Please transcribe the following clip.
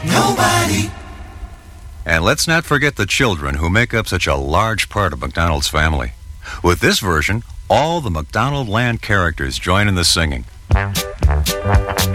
Nobody. And let's not forget the children who make up such a large part of McDonald's family. With this version, all the McDonaldland characters join in the singing.